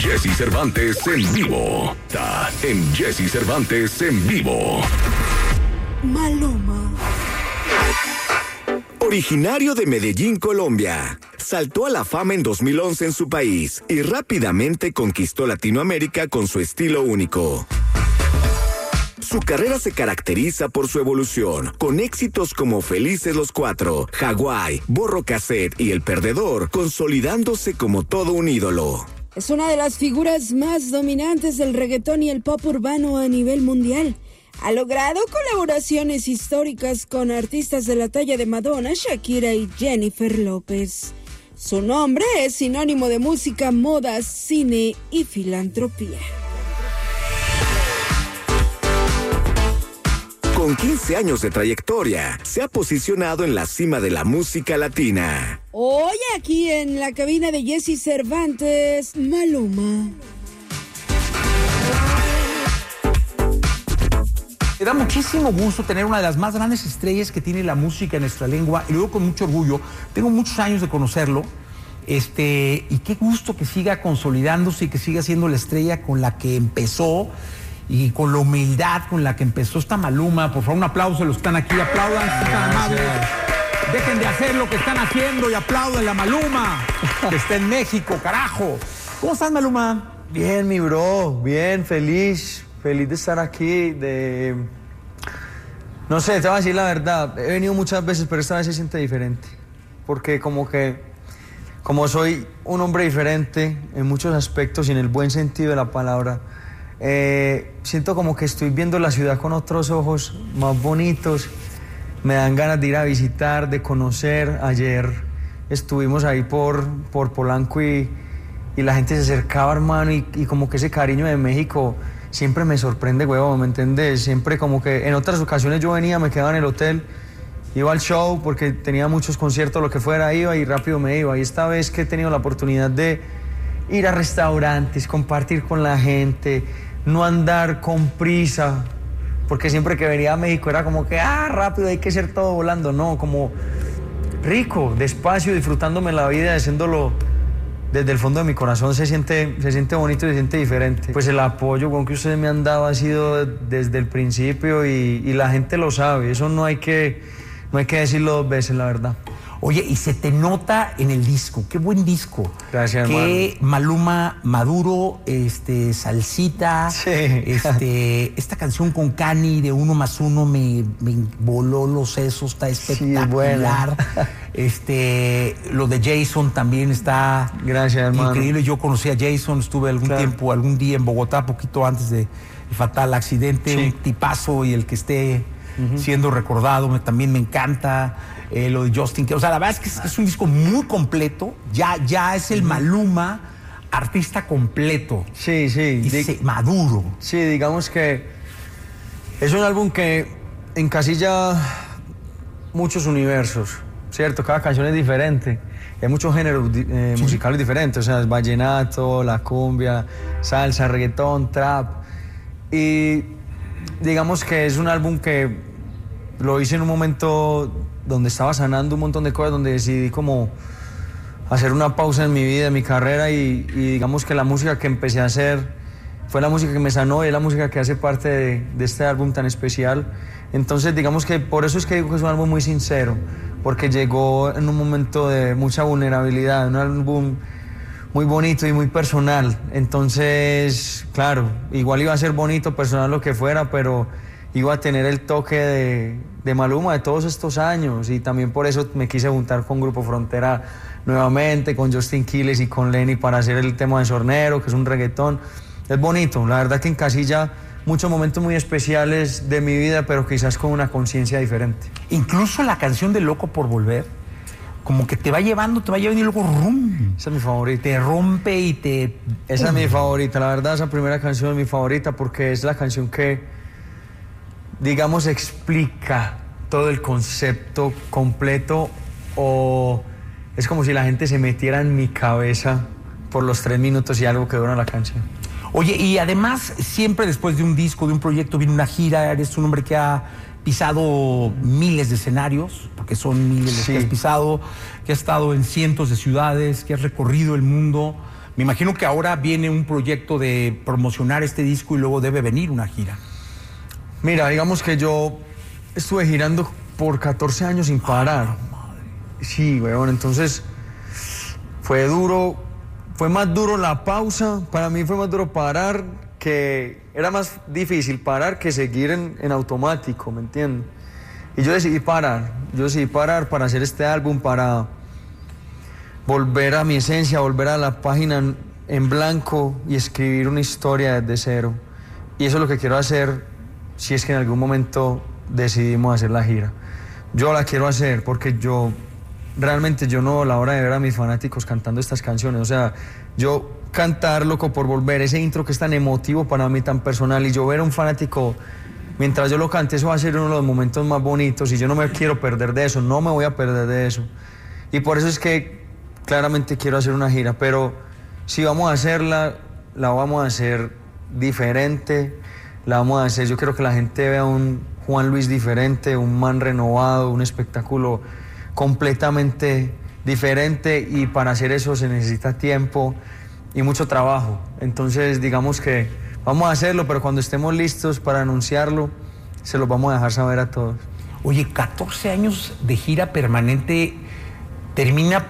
Jesse Cervantes en vivo. En Jesse Cervantes en vivo. Maluma. Originario de Medellín, Colombia, saltó a la fama en 2011 en su país y rápidamente conquistó Latinoamérica con su estilo único. Su carrera se caracteriza por su evolución, con éxitos como Felices los Cuatro, Hawái, Borro Cassette y El Perdedor, consolidándose como todo un ídolo. Es una de las figuras más dominantes del reggaetón y el pop urbano a nivel mundial. Ha logrado colaboraciones históricas con artistas de la talla de Madonna, Shakira y Jennifer López. Su nombre es sinónimo de música, moda, cine y filantropía. Con 15 años de trayectoria, se ha posicionado en la cima de la música latina. Hoy aquí en la cabina de Jesse Cervantes, Maluma. Me da muchísimo gusto tener una de las más grandes estrellas que tiene la música en nuestra lengua, y lo digo con mucho orgullo. Tengo muchos años de conocerlo, y qué gusto que siga consolidándose y que siga siendo la estrella con la que empezó y con la humildad con la que empezó esta Maluma. Por favor, un aplauso a los que están aquí, aplaudan, si están amables. Dejen de hacer lo que están haciendo y aplauden a Maluma, que está en México, carajo. ¿Cómo estás, Maluma? Bien, mi bro, bien, feliz de estar aquí, no sé, te voy a decir la verdad, he venido muchas veces, pero esta vez se siente diferente, porque como soy un hombre diferente en muchos aspectos y en el buen sentido de la palabra, siento como que estoy viendo la ciudad con otros ojos más bonitos, me dan ganas de ir a visitar, de conocer. Ayer estuvimos ahí por Polanco y la gente se acercaba, hermano, y como que ese cariño de México siempre me sorprende, huevón, ¿me entendés? Siempre como que en otras ocasiones yo venía, me quedaba en el hotel, iba al show porque tenía muchos conciertos, lo que fuera, iba y rápido me iba. Y esta vez que he tenido la oportunidad de ir a restaurantes, compartir con la gente, no andar con prisa, porque siempre que venía a México era como que, rápido, hay que hacer todo volando. No, como rico, despacio, disfrutándome la vida, haciéndolo desde el fondo de mi corazón. Se siente bonito y se siente diferente. Pues el apoyo con que ustedes me han dado ha sido desde el principio y la gente lo sabe. Eso no hay que decirlo dos veces, la verdad. Oye, y se te nota en el disco. Qué buen disco. Gracias, Qué hermano. Maluma Maduro, salsita. Sí. Esta canción con Cani de 1 más 1 me voló los sesos, está espectacular. Sí, lo de Jason también está Gracias, hermano. increíble. Yo conocí a Jason, estuve algún día en Bogotá, poquito antes del fatal accidente. Sí. Un tipazo, y el que esté siendo recordado también me encanta. Lo de Justin, o sea, la verdad es que es un disco muy completo. Ya es el Maluma artista completo. Sí. Maduro. Sí, digamos que es un álbum que encasilla muchos universos, ¿cierto? Cada canción es diferente. Hay muchos géneros musicales diferentes, o sea, es vallenato, la cumbia, salsa, reggaetón, trap. Y digamos que es un álbum que lo hice en un momento donde estaba sanando un montón de cosas, donde decidí como hacer una pausa en mi vida, en mi carrera, y digamos que la música que empecé a hacer fue la música que me sanó y es la música que hace parte de este álbum tan especial. Entonces digamos que por eso es que digo que es un álbum muy sincero, porque llegó en un momento de mucha vulnerabilidad, un álbum muy bonito y muy personal. Entonces, claro, igual iba a ser bonito, personal, lo que fuera, pero iba a tener el toque de Maluma de todos estos años, y también por eso me quise juntar con Grupo Frontera nuevamente, con Justin Quiles y con Lenny para hacer el tema de Sornero, que es un reggaetón. Es bonito, la verdad que encasilla muchos momentos muy especiales de mi vida, pero quizás con una conciencia diferente. Incluso la canción de Loco por Volver, como que te va llevando y luego rum. Esa es mi favorita. Te rompe y te... Esa es mi favorita, la verdad, esa primera canción es mi favorita porque es la canción que, digamos, explica todo el concepto completo, o es como si la gente se metiera en mi cabeza por los 3 minutos y algo que dura la canción. Oye, y además, siempre después de un disco, de un proyecto, viene una gira. Eres un hombre que ha pisado miles de escenarios, porque son miles los que has pisado, que has estado en cientos de ciudades, que has recorrido el mundo. Me imagino que ahora viene un proyecto de promocionar este disco y luego debe venir una gira. Mira, digamos que yo estuve girando por 14 años sin parar. Sí, weón, entonces fue duro, fue más duro la pausa, para mí fue más duro parar, que era más difícil parar que seguir en automático, ¿me entiendes? Y yo decidí parar para hacer este álbum, para volver a mi esencia, volver a la página en blanco y escribir una historia desde cero. Y eso es lo que quiero hacer si es que en algún momento decidimos hacer la gira. Yo la quiero hacer porque realmente yo no veo la hora de ver a mis fanáticos cantando estas canciones. O sea, yo cantar Loco por Volver, ese intro que es tan emotivo para mí, tan personal, y yo ver a un fanático mientras yo lo cante, eso va a ser uno de los momentos más bonitos y yo no me quiero perder de eso, no me voy a perder de eso. Y por eso es que claramente quiero hacer una gira, pero si vamos a hacerla, la vamos a hacer diferente, la vamos a hacer, yo quiero que la gente vea un Juan Luis diferente, un man renovado, un espectáculo completamente diferente, y para hacer eso se necesita tiempo y mucho trabajo. Entonces digamos que vamos a hacerlo, pero cuando estemos listos para anunciarlo, se los vamos a dejar saber a todos. Oye, 14 años de gira permanente, termina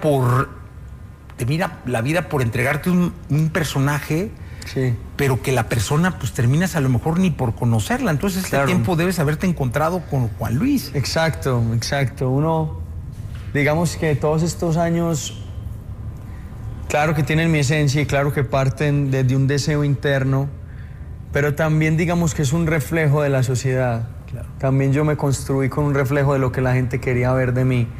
la vida por entregarte un personaje, sí, pero que la persona pues terminas a lo mejor ni por conocerla. Entonces este tiempo debes haberte encontrado con Juan Luis. Exacto. Uno, digamos que todos estos años, claro que tienen mi esencia y claro que parten desde un deseo interno, pero también digamos que es un reflejo de la sociedad. Claro. También yo me construí con un reflejo de lo que la gente quería ver de mí.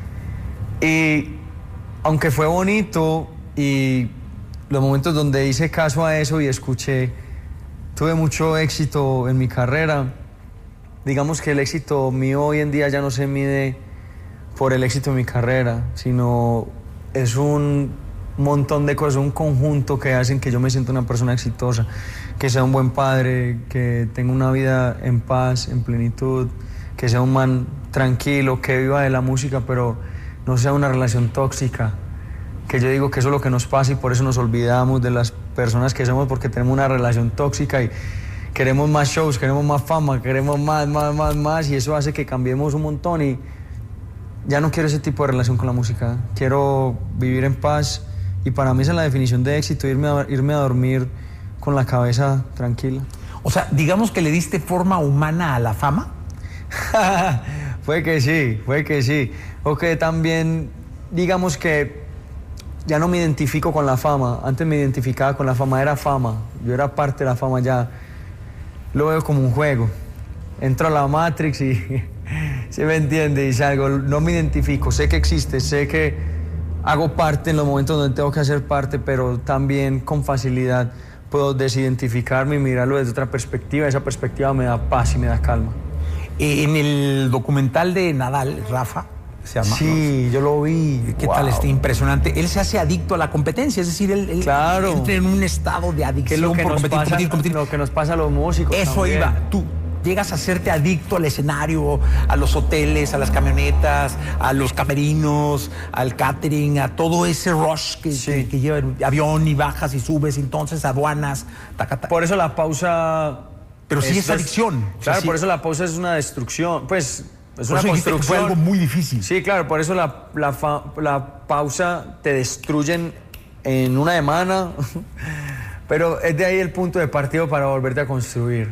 Y aunque fue bonito y los momentos donde hice caso a eso y escuché, tuve mucho éxito en mi carrera. Digamos que el éxito mío hoy en día ya no se mide por el éxito de mi carrera, sino es un montón de cosas, un conjunto que hacen que yo me sienta una persona exitosa, que sea un buen padre, que tenga una vida en paz, en plenitud, que sea un man tranquilo, que viva de la música, pero no sea una relación tóxica, que yo digo que eso es lo que nos pasa y por eso nos olvidamos de las personas que somos, porque tenemos una relación tóxica y queremos más shows, queremos más fama, queremos más, y eso hace que cambiemos un montón, y ya no quiero ese tipo de relación con la música. Quiero vivir en paz, y para mí esa es la definición de éxito, irme a dormir con la cabeza tranquila. O sea, digamos que le diste forma humana a la fama. Fue que sí. O que también, digamos que ya no me identifico con la fama. Antes me identificaba con la fama, era fama. Yo era parte de la fama, ya lo veo como un juego. Entro a la Matrix y se me entiende y salgo. No me identifico, sé que existe, sé que hago parte en los momentos donde tengo que hacer parte, pero también con facilidad puedo desidentificarme y mirarlo desde otra perspectiva. Esa perspectiva me da paz y me da calma. En el documental de Nadal, Rafa, se llama. Sí, ¿no? Yo lo vi. ¿Qué tal? Está impresionante. Él se hace adicto a la competencia, es decir, él claro, entra en un estado de adicción. ¿Qué es lo que por competir? Lo que nos pasa a los músicos. Eso también. Iba. Tú llegas a hacerte adicto al escenario, a los hoteles, a las camionetas, a los camerinos, al catering, a todo ese rush que lleva el avión, y bajas y subes, entonces aduanas, Por eso la pausa... Pero sí es adicción. Claro, sí. Por eso la pausa es una destrucción, pues es una construcción. Fue algo muy difícil. Sí, claro, por eso la pausa te destruyen en una semana, pero es de ahí el punto de partida para volverte a construir.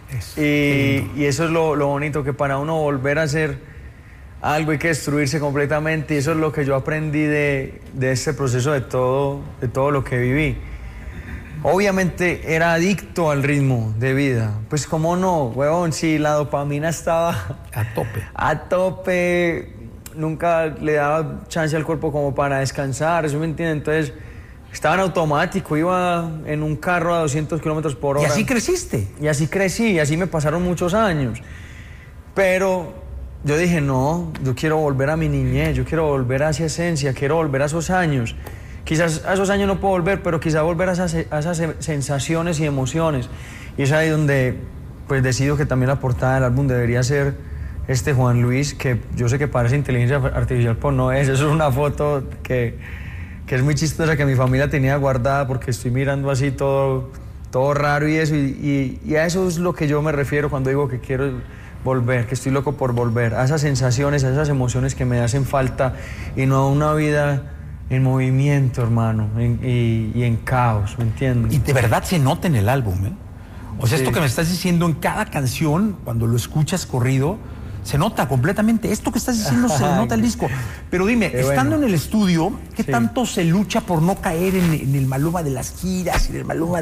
Y eso es lo bonito, que para uno volver a hacer algo hay que destruirse completamente, y eso es lo que yo aprendí de este proceso, de todo lo que viví. Obviamente era adicto al ritmo de vida, pues cómo no, huevón, si la dopamina estaba a tope, nunca le daba chance al cuerpo como para descansar, ¿eso me entiende? Entonces estaba en automático, iba en un carro a 200 kilómetros por hora. ¿Y así creciste? Y así crecí, y así me pasaron muchos años. Pero yo dije, no, yo quiero volver a mi niñez, yo quiero volver a esa esencia, quiero volver a esos años. Quizás a esos años no puedo volver, pero quizás volver a esas sensaciones y emociones. Y es ahí donde pues decido que también la portada del álbum debería ser este Juan Luis, que yo sé que parece inteligencia artificial, pues no es. Eso es una foto que que es muy chistosa, que mi familia tenía guardada porque estoy mirando así todo raro y eso, y a eso es lo que yo me refiero cuando digo que quiero volver, que estoy loco por volver, a esas sensaciones, a esas emociones que me hacen falta y no a una vida en movimiento, hermano, y en caos, ¿me entiendes? Y de verdad se nota en el álbum, ¿eh? O sea, Sí. esto que me estás diciendo en cada canción, cuando lo escuchas corrido, se nota completamente. Esto que estás diciendo se nota el disco. Pero dime, Qué estando bueno. en el estudio, ¿qué Sí. tanto se lucha por no caer en el Maluma de las giras, en el Maluma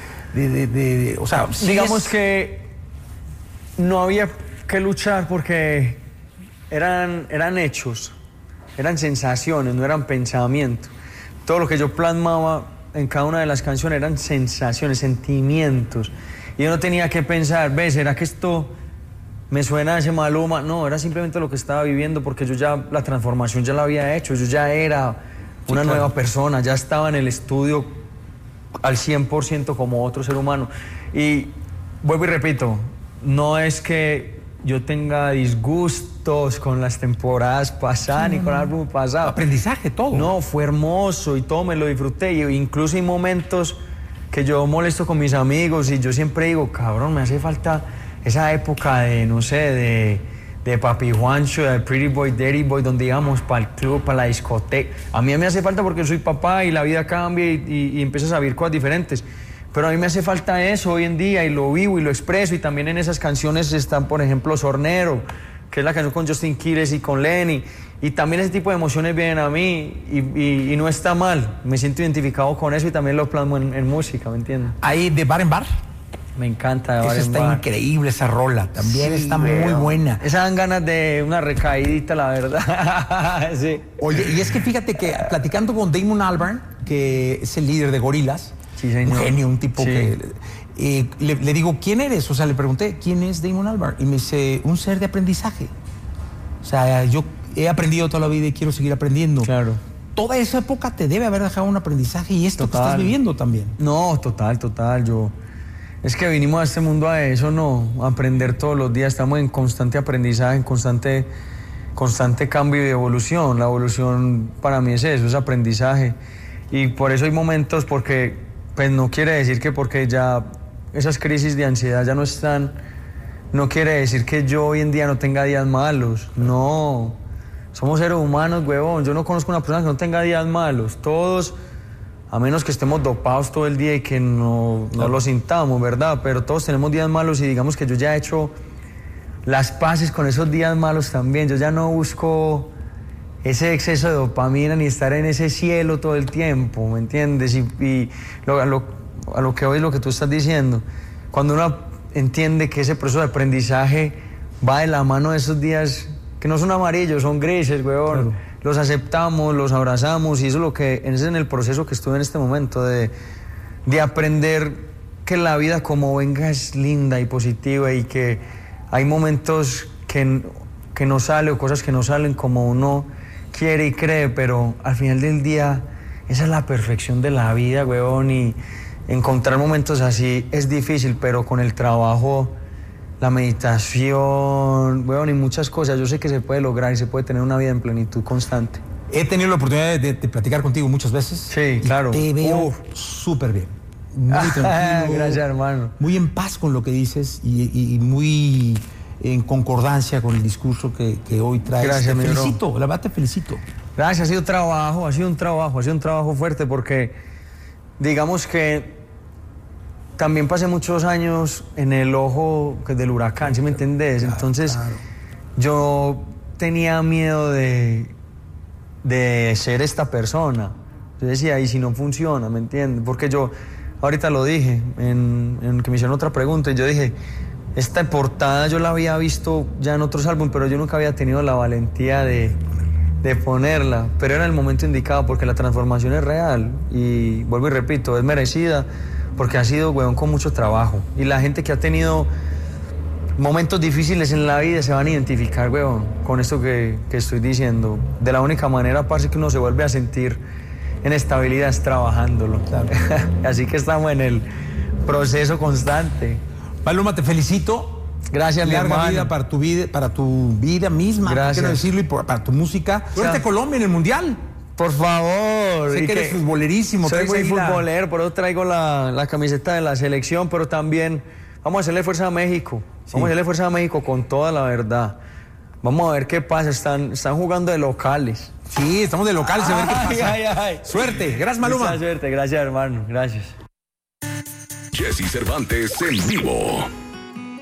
o sea, sí Digamos es- que no había que luchar porque eran hechos, eran sensaciones, no eran pensamientos. Todo lo que yo plasmaba en cada una de las canciones eran sensaciones, sentimientos. Y yo no tenía que pensar, ¿ves? ¿Será que esto me suena a ese Maluma? No, era simplemente lo que estaba viviendo porque yo ya, la transformación ya la había hecho, yo ya era una nueva persona, ya estaba en el estudio al 100% como otro ser humano. Y vuelvo y repito, no es que yo tenga disgustos con las temporadas pasadas ni con el álbum pasado. aprendizaje, todo. No, fue hermoso y todo me lo disfruté. Y incluso hay momentos que yo molesto con mis amigos y yo siempre digo, cabrón, me hace falta esa época de, no sé, de Papi Juancho, de Pretty Boy, Dirty Boy, donde íbamos para el club, para la discoteca. A mí me hace falta porque soy papá y la vida cambia y empiezas a vivir cosas diferentes. Pero a mí me hace falta eso hoy en día y lo vivo y lo expreso. Y también en esas canciones están, por ejemplo, Sornero, que es la canción con Justin Quiles y con Lenny. Y también ese tipo de emociones vienen a mí y no está mal. Me siento identificado con eso y también lo plasmo en música, ¿me entiendes? Ahí de Bar en Bar. Me encanta. Esa está increíble, esa rola. También está muy buena. Esas dan ganas de una recaidita, la verdad. Sí. Oye, y es que fíjate que platicando con Damon Albarn, que es el líder de Gorillaz, Sí, señor. un genio, un tipo Sí. que... le digo, ¿quién eres? O sea, le pregunté, ¿quién es Damon Albarn? Y me dice, un ser de aprendizaje. O sea, yo he aprendido toda la vida y quiero seguir aprendiendo. Claro. Toda esa época te debe haber dejado un aprendizaje y esto que Total. estás viviendo también. No, total. Es que vinimos a este mundo a eso, no, a aprender todos los días. Estamos en constante aprendizaje, en constante cambio y evolución. La evolución para mí es eso, es aprendizaje. Y por eso hay momentos, porque pues no quiere decir que porque ya esas crisis de ansiedad ya no están, no quiere decir que yo hoy en día no tenga días malos. No, somos seres humanos, huevón. Yo no conozco una persona que no tenga días malos. Todos, a menos que estemos dopados todo el día y que no lo sintamos, ¿verdad? Pero todos tenemos días malos y digamos que yo ya he hecho las paces con esos días malos también. Yo ya no busco ese exceso de dopamina ni estar en ese cielo todo el tiempo, ¿me entiendes? Y a lo que hoy lo que tú estás diciendo, cuando uno entiende que ese proceso de aprendizaje va de la mano de esos días que no son amarillos, son grises, weón. Claro. Los aceptamos, los abrazamos y eso es lo que ese es en el proceso que estuve en este momento de aprender que la vida como venga es linda y positiva y que hay momentos que no sale o cosas que no salen como uno quiere y cree, pero al final del día esa es la perfección de la vida, weón, y encontrar momentos así es difícil, pero con el trabajo, la meditación, weón, y muchas cosas, yo sé que se puede lograr y se puede tener una vida en plenitud constante. He tenido la oportunidad de platicar contigo muchas veces. Sí, claro. Te veo súper bien. Muy tranquilo. Gracias, hermano. Muy en paz con lo que dices y muy en concordancia con el discurso que hoy traes. Gracias, te felicito, la verdad te felicito. Gracias, ha sido un trabajo fuerte porque digamos que también pasé muchos años en el ojo del huracán, ¿sí me entendés? Claro, entonces claro. Yo tenía miedo de ser esta persona. Yo decía, ¿y si no funciona? ¿Me entiendes? Porque yo, ahorita lo dije, en que me hicieron otra pregunta, y yo dije, esta portada yo la había visto ya en otros álbumes, pero yo nunca había tenido la valentía de ponerla. Pero era el momento indicado porque la transformación es real. Y vuelvo y repito, es merecida porque ha sido, weón, con mucho trabajo. Y la gente que ha tenido momentos difíciles en la vida se van a identificar, weón, con esto que estoy diciendo. De la única manera, parce, que uno se vuelve a sentir en estabilidad es trabajándolo. Claro. Así que estamos en el proceso constante. Maluma, te felicito. Gracias, mi larga hermano. vida para tu vida misma. Gracias. Quiero decirlo, y para tu música. Tú eres de Colombia en el Mundial. Por favor. Sé que eres futbolerísimo. Soy muy futbolero, por eso traigo la camiseta de la selección, pero también vamos a hacerle fuerza a México. Vamos a hacerle fuerza a México con toda la verdad. Vamos a ver qué pasa, están jugando de locales. Sí, estamos de locales, a ver qué pasa. Ay. Suerte, gracias Maluma. Mucha suerte, gracias hermano, gracias. Jesse Cervantes en vivo.